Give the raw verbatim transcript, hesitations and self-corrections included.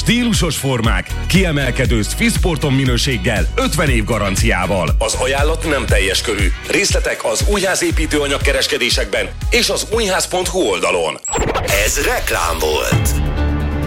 Stílusos formák, kiemelkedő Swissporton minőséggel, ötven év garanciával. Az ajánlat nem teljes körű. Részletek az Újház építőanyag kereskedésekben és az újház pont hu oldalon. Ez reklám volt.